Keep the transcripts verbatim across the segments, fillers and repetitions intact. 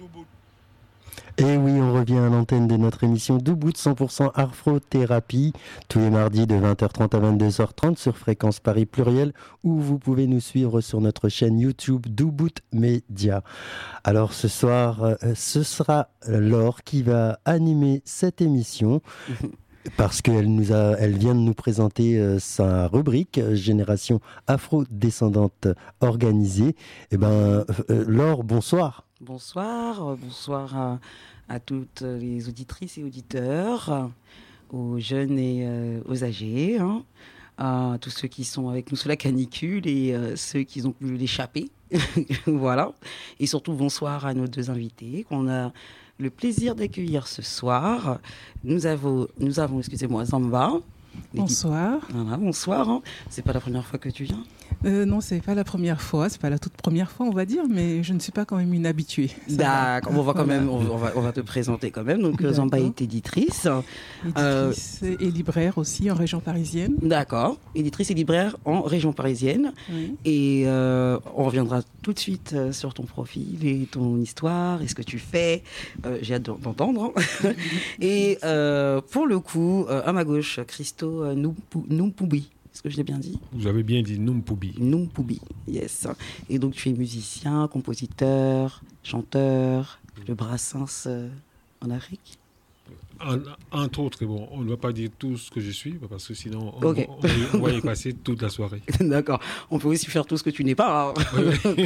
Et oui, on revient à l'antenne de notre émission Doubout cent pour cent Afrothérapie, tous les mardis de vingt heures trente à vingt-deux heures trente sur Fréquence Paris Pluriel, où vous pouvez nous suivre sur notre chaîne YouTube Doubout Média. Alors ce soir, euh, ce sera Laure qui va animer cette émission. Parce qu'elle nous a, elle vient de nous présenter euh, sa rubrique euh, Génération Afro-descendante organisée. Eh ben, euh, euh, Laure, bonsoir. Bonsoir, euh, bonsoir à, à toutes les auditrices et auditeurs, euh, aux jeunes et euh, aux âgés, hein, à tous ceux qui sont avec nous sous la canicule et euh, ceux qui ont pu l'échapper. Voilà. Et surtout, bonsoir à nos deux invités qu'on a le plaisir d'accueillir ce soir. Nous avons, nous avons excusez-moi, Zamba. Bonsoir. Voilà, bonsoir. Hein. C'est pas la première fois que tu viens ? Euh, non, c'est pas la première fois, c'est pas la toute première fois, on va dire, mais je ne suis pas quand même une habituée. D'accord, on va quand même, on va, on va te présenter quand même. Donc d'accord. Zamba est éditrice, éditrice euh, et libraire aussi en région parisienne. D'accord, éditrice et libraire en région parisienne. Oui. Et euh, on reviendra tout de suite sur ton profil et ton histoire et ce que tu fais. Euh, j'ai hâte d'entendre. Et euh, pour le coup, euh, à ma gauche, Christo euh, Numpoubi. Est-ce que je l'ai bien dit ? Vous avez bien dit Numpoubi. Numpoubi, yes. Et donc tu es musicien, compositeur, chanteur, le Brassens euh, en Afrique ? En, entre autres, bon, on ne va pas dire tout ce que je suis, parce que sinon on, okay. on, on, on va y passer toute la soirée. D'accord. On peut aussi faire tout ce que tu n'es pas. Hein. Oui.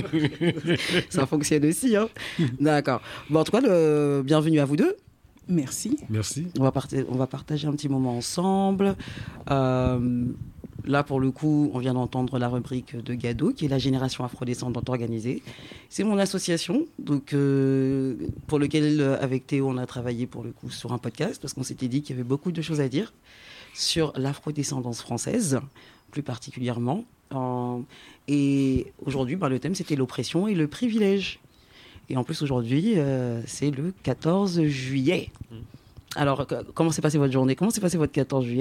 Ça fonctionne aussi. Hein. D'accord. Bon, en tout cas, le... bienvenue à vous deux. Merci. Merci. On va, part... on va partager un petit moment ensemble. Euh... Là, pour le coup, on vient d'entendre la rubrique de Gado, qui est la Génération Afrodescendante organisée. C'est mon association, donc, euh, pour lequel, avec Théo, on a travaillé pour le coup sur un podcast, parce qu'on s'était dit qu'il y avait beaucoup de choses à dire sur l'afrodescendance française, plus particulièrement. Euh, et aujourd'hui, bah, le thème, c'était l'oppression et le privilège. Et en plus, aujourd'hui, euh, c'est le quatorze juillet. Alors, comment s'est passée votre journée ? Comment s'est passé votre quatorze juillet ?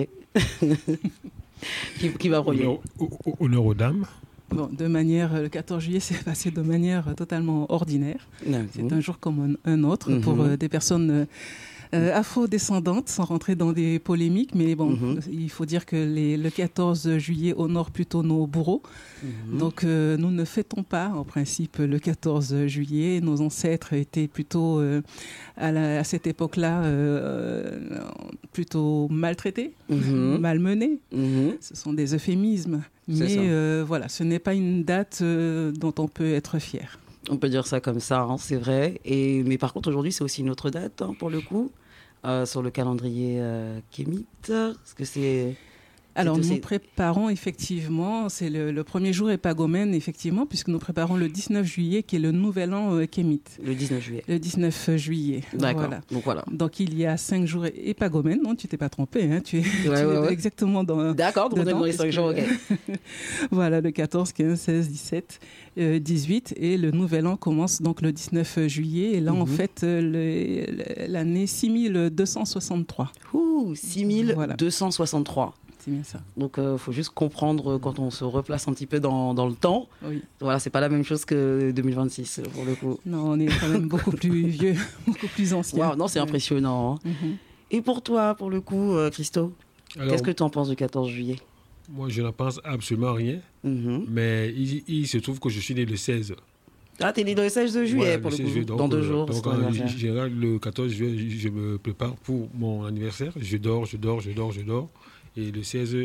Qui, qui va premier ? Honneur, honneur aux dames. Bon, de manière, le quatorze juillet s'est passé de manière totalement ordinaire. Mmh. C'est un jour comme un, un autre mmh. pour euh, des personnes euh, afro-descendantes, sans rentrer dans des polémiques. Mais bon, mmh. il faut dire que les, le quatorze juillet honore plutôt nos bourreaux. Mmh. Donc, euh, nous ne fêtons pas, en principe, le quatorze juillet. Nos ancêtres étaient plutôt, euh, à, la, à cette époque-là, euh, plutôt maltraités, mmh. malmenés. Mmh. Ce sont des euphémismes. Mais euh, voilà, ce n'est pas une date euh, dont on peut être fier. On peut dire ça comme ça, hein, c'est vrai. Et, mais par contre, aujourd'hui, c'est aussi une autre date, hein, pour le coup, euh, sur le calendrier euh, kémite. Parce que c'est... Alors, c'est nous préparons effectivement, c'est le, le premier jour épagomène, effectivement, puisque nous préparons le dix-neuf juillet, qui est le nouvel an euh, kémite. Le dix-neuf juillet. Le dix-neuf juillet. D'accord. Voilà. Donc, voilà. Donc, il y a cinq jours épagomène. Non, tu t'es pas trompé, hein, tu es, ouais, tu ouais, es ouais. exactement dans. D'accord, donc on est dans les cinq jours, ok. Voilà, le quatorze, quinze, seize, dix-sept, euh, dix-huit, et le nouvel an commence donc le dix-neuf juillet. Et là, mm-hmm. en fait, le, le, l'année six mille deux cent soixante-trois. Ouh, six mille deux cent soixante-trois. Voilà. C'est bien ça. Donc, il euh, faut juste comprendre quand on se replace un petit peu dans, dans le temps. Oui. Voilà, c'est pas la même chose que deux mille vingt-six, pour le coup. Non, on est quand même beaucoup plus vieux, beaucoup plus ancien. Wow, non, c'est impressionnant. Hein. Mm-hmm. Et pour toi, pour le coup, euh, Christo, alors, qu'est-ce que tu en penses du quatorze juillet ? Moi, je n'en pense absolument rien. Mm-hmm. Mais il, il se trouve que je suis né le seize. Ah, t'es né le seize juillet, voilà, pour le, le coup, juillet, donc, dans deux euh, jours. Donc, en général, le quatorze juillet, je me prépare pour mon anniversaire. Je dors, je dors, je dors, je dors. Et le seize,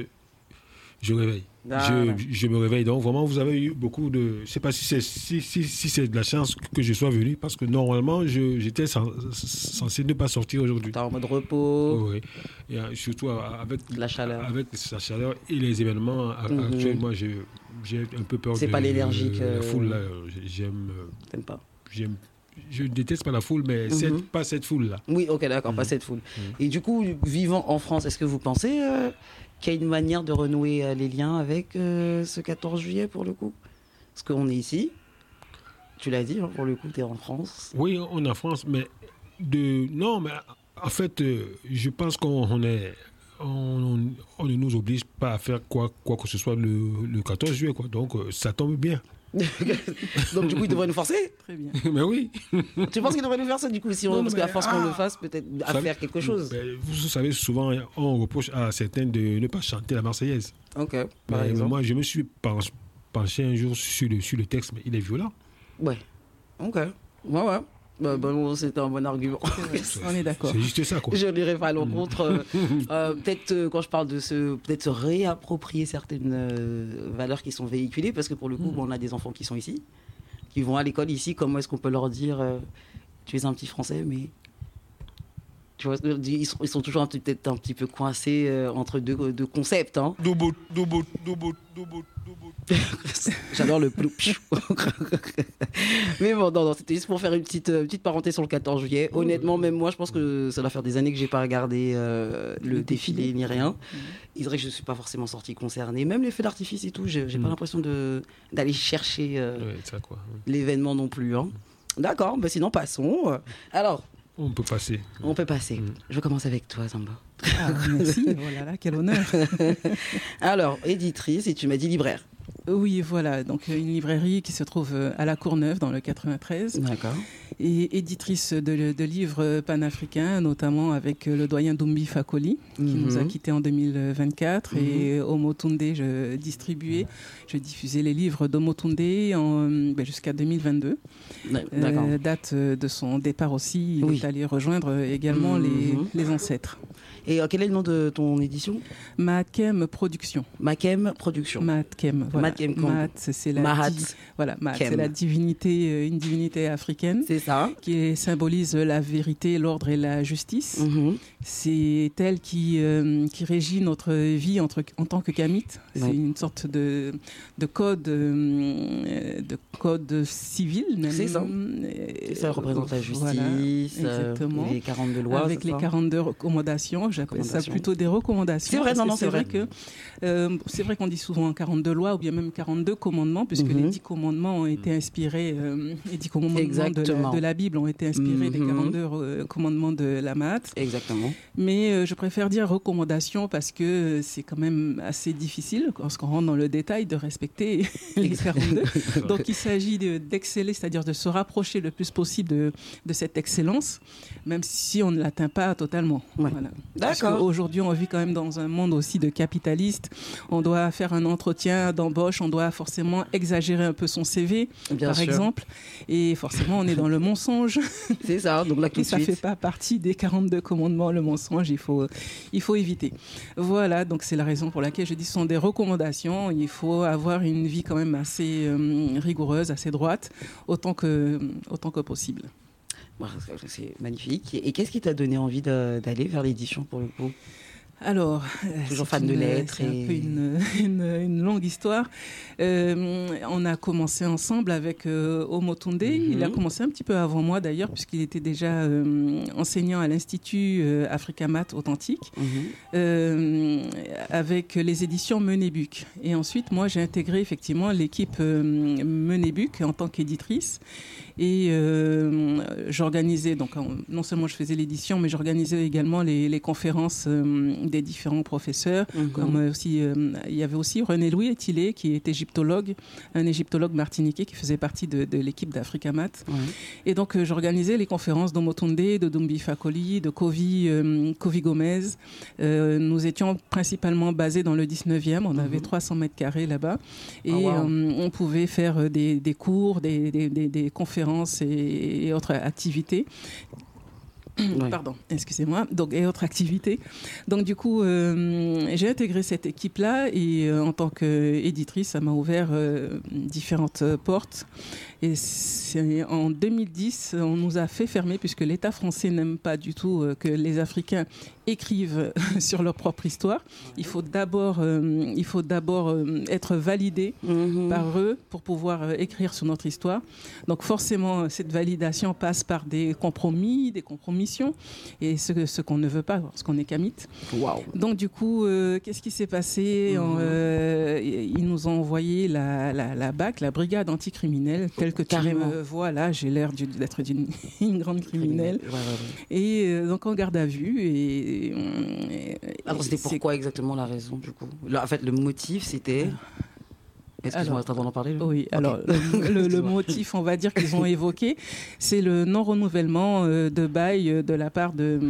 je réveille. Ah, je, ouais. je me réveille. Donc, vraiment, vous avez eu beaucoup de... Je ne sais pas si c'est, si, si, si c'est de la chance que je sois venu, parce que normalement, je, j'étais censé ne pas sortir aujourd'hui. T'es en mode repos. Oui. Et surtout avec la chaleur. Avec la chaleur et les événements mm-hmm. actuels, moi, j'ai, j'ai un peu peur c'est de... C'est pas l'énergie que... La foule, là, j'aime... T'aimes pas j'aime, Je ne déteste pas la foule, mais mm-hmm. cette, pas cette foule-là. Oui, ok, d'accord, mm-hmm. pas cette foule. Mm-hmm. Et du coup, vivant en France, est-ce que vous pensez... Euh... qu'il y a une manière de renouer euh, les liens avec euh, ce quatorze juillet, pour le coup ? Parce qu'on est ici, tu l'as dit, hein, pour le coup, tu es en France. Oui, on est en France, mais de... non, mais en fait, euh, je pense qu'on est... On, on ne nous oblige pas à faire quoi, quoi que ce soit le, le quatorze juillet, quoi. Donc, euh, ça tombe bien. Donc du coup, il devrait nous forcer. Très bien. Mais oui. Tu penses qu'il devrait nous faire ça du coup, si on, non, parce qu'à force ah, qu'on le fasse, peut-être à savez, faire quelque chose. Vous savez, souvent, on reproche à certains de ne pas chanter la Marseillaise. Ok. Par mais, exemple. Moi, je me suis penché un jour sur le, sur le texte, mais il est violent. Ouais. Ok. Ouais, ouais. Bah, bah, bon, c'était un bon argument. On est d'accord. C'est juste ça, quoi. Je n'irai pas à l'encontre. Euh, euh, peut-être euh, quand je parle de se, peut-être se réapproprier certaines euh, valeurs qui sont véhiculées, parce que pour le coup, mm. bon, on a des enfants qui sont ici, qui vont à l'école ici. Comment est-ce qu'on peut leur dire euh, tu es un petit Français, mais tu vois, ils sont, ils sont toujours un petit, peut-être un petit peu coincés euh, entre deux, deux concepts. Hein. Doubout, doubout, doubout, doubout, doubout. J'adore le ploup. Mais bon, non, non, c'était juste pour faire une petite, euh, petite parenthèse sur le quatorze juillet. Honnêtement, même moi, je pense que ça doit faire des années que j'ai pas regardé euh, le, le défilé, défilé ni rien. Mmh. Il dirait que je ne suis pas forcément sortie concernée. Même les feux d'artifice et tout, j'ai, j'ai mmh. pas l'impression de, d'aller chercher euh, ouais, ça, quoi. l'événement non plus. Hein. D'accord, bah sinon passons. Alors. On peut passer. On peut passer. Mmh. Je vais commencer avec toi, Zamba. Ah, merci. Oh là là, quel honneur. Alors, éditrice, et tu m'as dit libraire. Oui, voilà. Donc, une librairie qui se trouve à La Courneuve, dans le quatre-vingt-treize. D'accord. Et éditrice de, de livres panafricains, notamment avec le doyen Doumbi Fakoli, qui mm-hmm. nous a quittés en deux mille vingt-quatre. Mm-hmm. Et Omotunde, je distribuais, je diffusais les livres d'Omotunde en, ben, jusqu'à deux mille vingt-deux. D'accord. Euh, date de son départ aussi. Il oui. est allé rejoindre également mm-hmm. les, les ancêtres. Et euh, quel est le nom de ton édition ? Matkem Production. Matkem Production. Matkem, voilà. Matkem, Mat, c'est la, Mahat. Di... voilà, Mat, c'est la divinité, une divinité africaine. C'est ça. Qui symbolise la vérité, l'ordre et la justice. Mm-hmm. C'est elle qui, euh, qui régit notre vie entre, en tant que kamite. C'est ouais. une sorte de, de code, euh, de code civil. Même. C'est ça. Et ça représente la justice, voilà, exactement. Euh, les quarante-deux lois. Avec les quarante-deux recommandations. J'appelle ça plutôt des recommandations. C'est vrai, non, non, c'est, c'est vrai. vrai que euh, c'est vrai qu'on dit souvent quarante-deux lois ou bien même quarante-deux commandements, puisque mm-hmm. les dix commandements ont été inspirés, euh, les dix commandements de la, de la Bible ont été inspirés mm-hmm. des quarante-deux euh, commandements de la Mahat. Exactement. Mais euh, je préfère dire recommandations parce que c'est quand même assez difficile, lorsqu'on rentre dans le détail, de respecter les quarante-deux. Donc il s'agit de, d'exceller, c'est-à-dire de se rapprocher le plus possible de, de cette excellence, même si on ne l'atteint pas totalement. Ouais. Voilà. D'accord. Aujourd'hui, on vit quand même dans un monde aussi de capitalistes. On doit faire un entretien d'embauche, on doit forcément exagérer un peu son C V, Bien par sûr. exemple. Et forcément, on est dans le mensonge. C'est ça, donc là tout Et de ça ne fait pas partie des quarante-deux commandements, le mensonge, il faut, il faut éviter. Voilà, donc c'est la raison pour laquelle je dis que ce sont des recommandations. Il faut avoir une vie quand même assez euh, rigoureuse, assez droite, autant que, autant que possible. C'est magnifique. Et qu'est-ce qui t'a donné envie de, d'aller vers l'édition pour le coup ? Alors, toujours fan une, de lettres. C'est et... un peu une, une, une longue histoire. Euh, on a commencé ensemble avec euh, Omotunde. Mm-hmm. Il a commencé un petit peu avant moi d'ailleurs, puisqu'il était déjà euh, enseignant à l'Institut euh, Africamat Authentique, mm-hmm. euh, avec les éditions Menebuc. Et ensuite, moi, j'ai intégré effectivement l'équipe euh, Menebuc en tant qu'éditrice. Et euh, j'organisais, donc non seulement je faisais l'édition, mais j'organisais également les, les conférences euh, des différents professeurs. Mm-hmm. Comme aussi, euh, il y avait aussi René-Louis Etilé, qui est égyptologue, un égyptologue martiniquais qui faisait partie de, de l'équipe d'Africamat. Mm-hmm. Et donc euh, j'organisais les conférences d'Omotunde, de Doumbi Fakoli, de Kovi, euh, Kovi Gomez. Euh, nous étions principalement basés dans le dix-neuvième. On mm-hmm. avait trois cents mètres carrés là-bas. Et oh, wow. euh, on pouvait faire des, des cours, des, des, des, des conférences Et, et autres activités. Ouais. Pardon, excusez-moi. Donc, et autres activités. Donc, du coup, euh, j'ai intégré cette équipe-là et euh, en tant qu'éditrice, ça m'a ouvert euh, différentes portes. Et c'est en deux mille dix, on nous a fait fermer puisque l'État français n'aime pas du tout euh, que les Africains écrivent sur leur propre histoire. Il faut d'abord, euh, il faut d'abord euh, être validé mmh. par eux pour pouvoir euh, écrire sur notre histoire. Donc forcément, cette validation passe par des compromis, des compromissions, et ce, ce qu'on ne veut pas lorsqu'on est kamite. Wow. Donc du coup, euh, qu'est-ce qui s'est passé mmh. euh, Ils nous ont envoyé la, la, la B A C, la brigade anticriminelle, telle que Carrément. tu me vois là, j'ai l'air d'être d'une, une grande criminelle. Ouais, ouais, ouais. Et euh, donc en garde à vue. Et, et, Alors c'était pourquoi exactement la raison du coup ? Là, en fait, le motif c'était. Excuse-moi, tu en parler. Oui, okay. alors le, le, le motif, on va dire qu'ils ont évoqué, c'est le non-renouvellement de bail de la part de,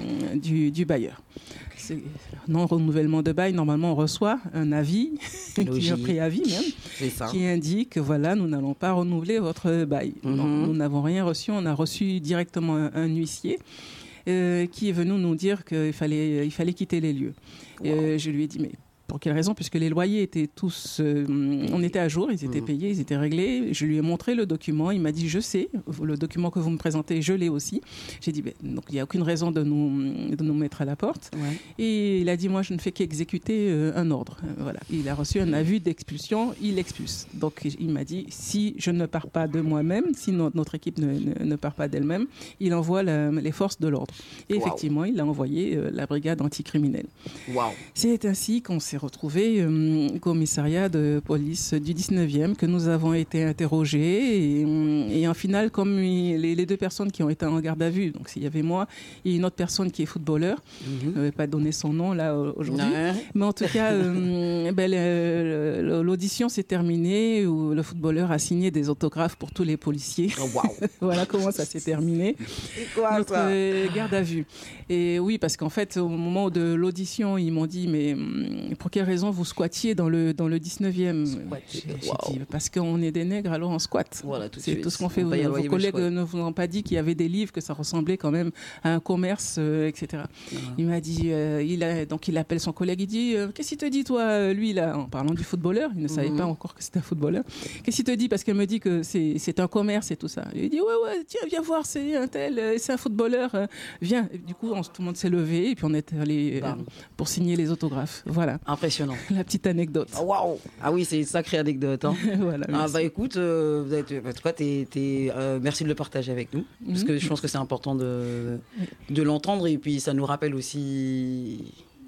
du, du bailleur. C'est non-renouvellement de bail, normalement on reçoit un avis, qui est un préavis même, qui indique voilà, nous n'allons pas renouveler votre bail. Mm-hmm. Donc, nous n'avons rien reçu, on a reçu directement un, un huissier euh, qui est venu nous dire qu'il fallait, il fallait quitter les lieux. Wow. Et, euh, je lui ai dit, mais pour quelle raison ? Puisque les loyers étaient tous... Euh, on était à jour, ils étaient mmh. payés, ils étaient réglés. Je lui ai montré le document. Il m'a dit, je sais, le document que vous me présentez, je l'ai aussi. J'ai dit, ben, donc il n'y a aucune raison de nous, de nous mettre à la porte. Ouais. Et il a dit, moi, je ne fais qu'exécuter euh, un ordre. Euh, voilà. Il a reçu un avis d'expulsion, il expulse. Donc il m'a dit, si je ne pars pas de moi-même, si no- notre équipe ne, ne, ne part pas d'elle-même, il envoie la, les forces de l'ordre. Et wow. effectivement, il a envoyé euh, la brigade anticriminelle. Wow. C'est ainsi qu'on s'est retrouvé euh, au commissariat de police du dix-neuvième, que nous avons été interrogés et, et en final, comme il, les, les deux personnes qui ont été en garde à vue, donc s'il y avait moi et une autre personne qui est footballeur, mm-hmm. je ne vais pas donner son nom là aujourd'hui, non. mais en tout cas euh, ben, le, le, l'audition s'est terminée où le footballeur a signé des autographes pour tous les policiers. Oh, wow. Voilà comment ça s'est terminé. C'est quoi, notre ça euh, garde à vue. Et oui, parce qu'en fait au moment de l'audition, ils m'ont dit mais pour quelle raison vous squattiez dans le, dans le dix-neuvième ? Wow. Parce qu'on est des nègres, alors on squatte. Voilà, tout c'est tout ce qu'on fait. Vos, vos collègues ne vous ont pas dit qu'il y avait des livres, que ça ressemblait quand même à un commerce, euh, et cetera. Ah. Il m'a dit, euh, il a, donc il appelle son collègue, il dit, euh, qu'est-ce qu'il te dit toi, lui, là, en parlant du footballeur, il ne savait mm-hmm. pas encore que c'était un footballeur. Qu'est-ce qu'il te dit ? Parce qu'elle me dit que c'est, c'est un commerce et tout ça. Il dit, ouais, ouais, tiens, viens voir, c'est un tel, c'est un footballeur, euh, viens. Et du coup, on, tout le monde s'est levé et puis on est allé euh, pour signer les autographes. Voilà. Impressionnant. La petite anecdote. Oh, waouh. Ah oui, c'est une sacrée anecdote. Hein. Voilà, ah bah écoute, euh, vous êtes, en tout cas, t'es, t'es, euh, merci de le partager avec nous, mm-hmm. parce que je pense que c'est important de, de l'entendre et puis ça nous rappelle aussi,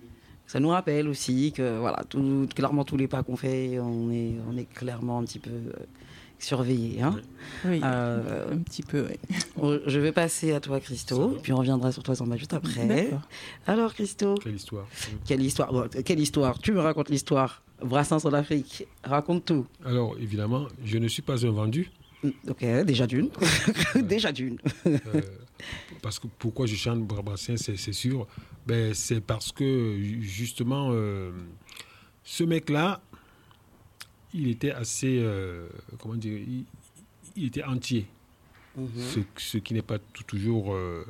ça nous rappelle aussi que voilà, tout, clairement tous les pas qu'on fait, on est, on est clairement un petit peu surveillé. Hein. Oui, euh, un petit peu. Oui. Je vais passer à toi, Christo, puis on reviendra sur toi, Samba, juste après. D'accord. Alors, Christo. Quelle histoire. Quelle histoire. Bon, quelle histoire. Tu me racontes l'histoire. Brassens en Afrique. Raconte tout. Alors, évidemment, je ne suis pas un vendu. Ok, déjà d'une. déjà d'une. euh, parce que pourquoi je chante Brassens, c'est, c'est sûr. Ben, c'est parce que, justement, euh, ce mec-là, il était assez, euh, comment dire, il, il était entier. Mm-hmm. Ce, ce qui n'est pas tout, toujours... Euh,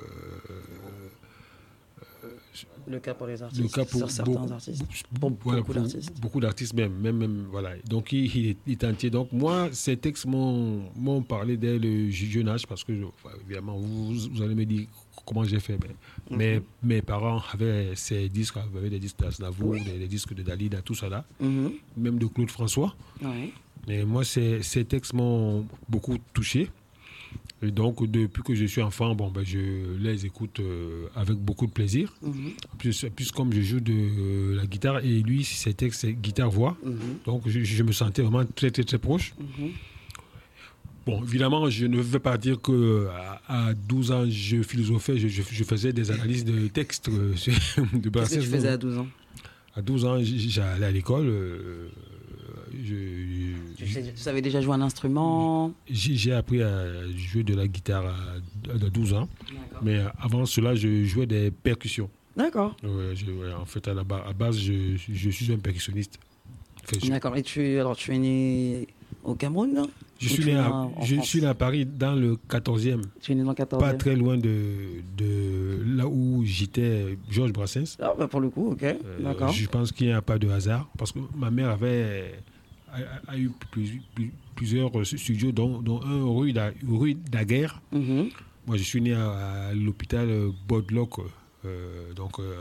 euh, le cas pour les artistes, le cas pour sur certains beaucoup, artistes. Pour, beaucoup voilà, pour d'artistes. Beaucoup d'artistes même, même, même voilà. Donc il, il, est, il est entier. Donc moi, ces textes m'ont, m'ont parlé dès le jeune âge parce que, enfin, évidemment, vous, vous allez me dire comment j'ai fait. Mais, mm-hmm. mais mes parents avaient ces disques, avaient des disques d'Aznavour, oui. des, des disques de Dalida, tout ça là, mm-hmm. même de Claude François. Oui. Mais moi, ces, ces textes m'ont beaucoup touché. Et donc, depuis que je suis enfant, bon, ben, je les écoute euh, avec beaucoup de plaisir. Mm-hmm. Plus, plus comme je joue de euh, la guitare, et lui, ses textes, c'est guitare-voix. Mm-hmm. Donc, je, je me sentais vraiment très, très, très proche. Mm-hmm. Bon, évidemment, je ne veux pas dire qu'à à douze ans, je philosophais, je, je, je faisais des analyses de textes. Euh, de Qu'est-ce que tu faisais à douze ans ? À douze ans, j'allais à l'école. Euh, Je, tu, sais, tu savais déjà jouer un instrument ? J'ai, j'ai appris à jouer de la guitare à, à douze ans. D'accord. Mais avant cela, je jouais des percussions. D'accord. Ouais, je, ouais, en fait, à la base, à base je, je suis un percussionniste. Enfin, je... D'accord. Et tu, alors, tu es né au Cameroun, non ? Je suis né à, je suis né à Paris, dans le quatorzième. Tu es né dans le quatorzième. Pas très loin de, de là où j'étais, Georges Brassens. Ah, bah pour le coup, ok. Euh, D'accord. Je pense qu'il n'y a pas de hasard, parce que ma mère avait... A, a eu plus, plus, plusieurs studios, dont, dont un rue, da, rue Daguerre. Mm-hmm. Moi, je suis né à, à l'hôpital Bodlock, euh, donc euh,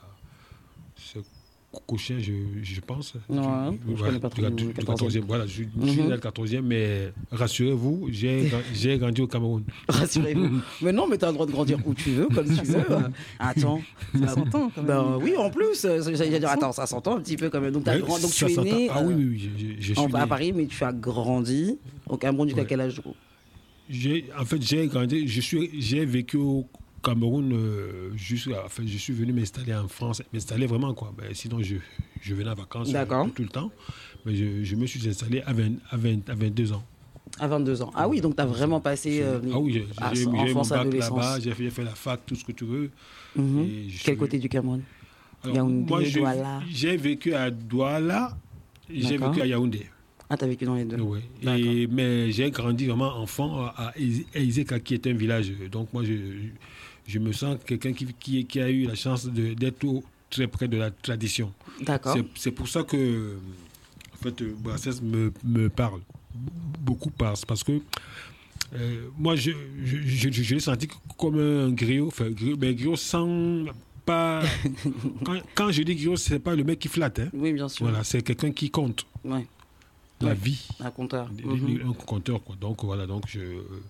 c'est Cochin, je, je pense. Non, je, je connais pas trop du, du quatorzième. Voilà, je, mm-hmm. je suis né dans le quatorzième, mais rassurez-vous, j'ai, j'ai grandi au Cameroun. Rassurez-vous. Mais non, mais tu as le droit de grandir où tu veux, comme tu veux. Attends. Ça s'entend quand même. Ben, oui, en plus. J'allais dire, attends, ça s'entend un petit peu quand même. Donc, ouais, donc tu es né ah, oui, oui, oui, je, je suis en, né à Paris, mais tu as grandi au Cameroun jusqu'à ouais. quel âge ? j'ai, En fait, j'ai grandi, je suis, j'ai vécu au Cameroun, euh, jusqu'à, enfin, je suis venu m'installer en France, m'installer vraiment quoi. Ben, sinon, je, je venais en vacances euh, tout, tout le temps. mais je, je me suis installé à, vingt, à, vingt, à vingt-deux ans. À vingt-deux ans. Ah oui, donc tu as vraiment passé euh, ah oui, j'ai, à, j'ai, enfance, j'ai mon bac adolescence. là-bas, j'ai fait, j'ai fait la fac, tout ce que tu veux. Mm-hmm. Et Quel suis... côté du Cameroun? Alors, Yaoundé, moi, je, Douala. J'ai vécu à Douala, j'ai D'accord. vécu à Yaoundé. Ah, tu as vécu dans les deux. Oui. Et, mais j'ai grandi vraiment enfant à Ezeka, qui est un village. Donc moi, je, je me sens quelqu'un qui, qui, qui a eu la chance de, d'être très près de la tradition. D'accord. C'est, c'est pour ça que, en fait, Brassens me, me parle beaucoup parce, parce que euh, moi, je, je, je, je, je l'ai senti comme un griot, enfin, griot, mais griot sans... Pas... quand, quand je dis griot, c'est pas le mec qui flatte. Hein. Oui, bien sûr. Voilà, c'est quelqu'un qui compte. Ouais. La ouais. vie. Un compteur. Mm-hmm. Un compteur, quoi. Donc, voilà, donc je...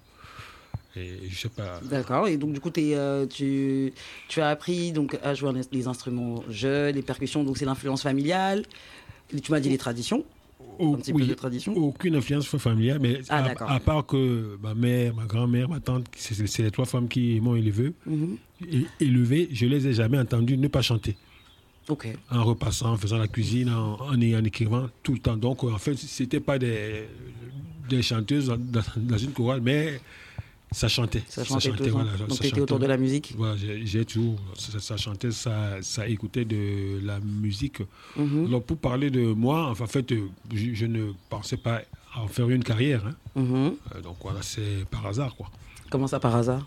Et je sais pas... D'accord, et donc du coup, euh, tu, tu as appris donc, à jouer les instruments jeunes, les percussions, donc c'est l'influence familiale. Tu m'as dit les traditions. Oh, un petit oui, peu de tradition. Aucune influence familiale, mais ah, à, à part que ma mère, ma grand-mère, ma tante, c'est, c'est les trois femmes qui m'ont élevé. Mm-hmm. Et, élevé, je les ai jamais entendues ne pas chanter. Ok. En repassant, en faisant la cuisine, en, en, en écrivant tout le temps. Donc, en fait, c'était pas des, des chanteuses dans, dans une chorale, mais ça chantait. Ça chantait, ça chantait tout voilà, Donc, tu étais autour de la musique. Voilà, j'ai, j'ai toujours... Ça, ça chantait, ça, ça écoutait de la musique. Mm-hmm. Alors, pour parler de moi, en fait, je, je ne pensais pas en faire une carrière. Hein. Mm-hmm. Euh, donc, voilà, c'est par hasard, quoi. Comment ça, par hasard?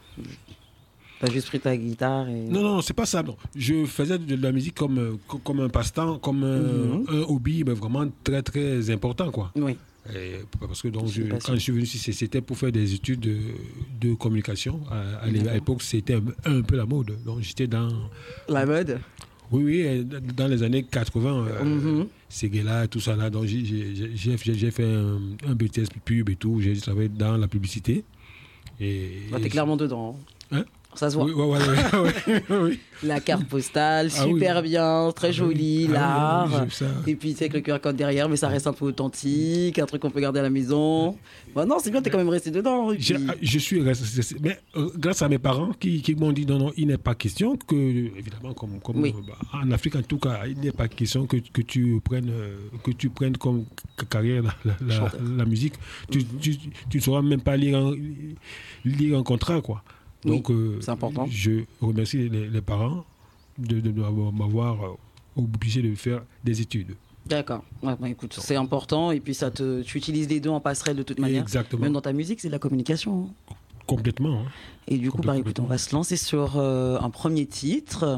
T'as juste pris ta guitare et... Non, non, c'est pas ça. Non. Je faisais de la musique comme, comme un passe-temps, comme mm-hmm. un, un hobby, mais vraiment très, très important, quoi. Oui. Et parce que donc, je, quand je suis venu ici, c'était pour faire des études de, de communication. À, à l'époque, c'était un, un peu la mode. Donc, j'étais dans... La mode? Oui, oui, dans les années quatre-vingts, euh, mm-hmm. Séguéla, tout ça là. Donc, j'ai, j'ai, j'ai, j'ai fait un, un B T S pub et tout. J'ai travaillé dans la publicité. Et, bah, t'es et clairement dedans. Hein? Ça se voit. Oui, ouais, ouais, ouais, ouais, ouais. La carte postale, ah, super oui. bien, très jolie, ah, l'art. Oui, oui, et puis, tu sais, avec le Q R code derrière, mais ça reste un peu authentique, un truc qu'on peut garder à la maison. Bah, non, c'est bien, t'es quand même resté dedans. Puis... Je, je suis resté. Mais euh, grâce à mes parents qui, qui m'ont dit non, non, il n'est pas question que, évidemment, comme, comme oui. bah, en Afrique en tout cas, il n'est pas question que, que, tu, prennes, que tu prennes comme carrière la, la, la, la musique. Tu mm-hmm. tu, tu ne sauras même pas lire un, lire un contrat, quoi. Donc, oui, euh, c'est important. Je remercie les, les parents de, de, de m'avoir obligé de faire des études. D'accord. Ouais, bah, écoute, donc, c'est important. Et puis, ça te, tu utilises les deux en passerelle de toute manière. Exactement. Même dans ta musique, c'est de la communication. Complètement. Hein. Et du coup, bah, écoute, on va se lancer sur euh, un premier titre.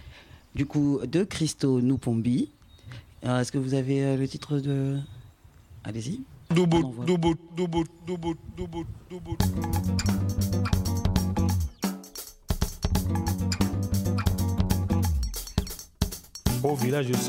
Du coup, de Christo Nupombi. Euh, est-ce que vous avez euh, le titre de... Allez-y. Doubout, doubout, doubout, doubout, doubout, doubout. Au village de